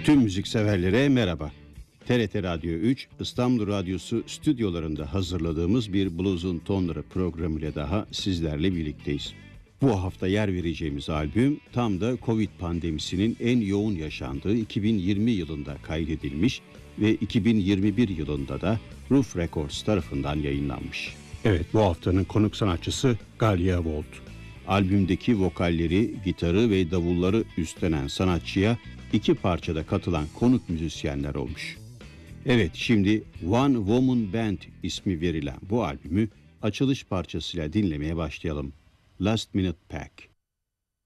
Tüm müzikseverlere merhaba. TRT Radyo 3, İstanbul Radyosu stüdyolarında hazırladığımız bir Blues'un Tonları programıyla daha sizlerle birlikteyiz. Bu hafta yer vereceğimiz albüm tam da Covid pandemisinin en yoğun yaşandığı 2020 yılında kaydedilmiş ve 2021 yılında da Roof Records tarafından yayınlanmış. Evet, bu haftanın konuk sanatçısı Galia Volt. Albümdeki vokalleri, gitarı ve davulları üstlenen sanatçıya 2 parçada katılan konuk müzisyenler olmuş. Evet, şimdi One Woman Band ismi verilen bu albümü açılış parçasıyla dinlemeye başlayalım. Last Minute Pack.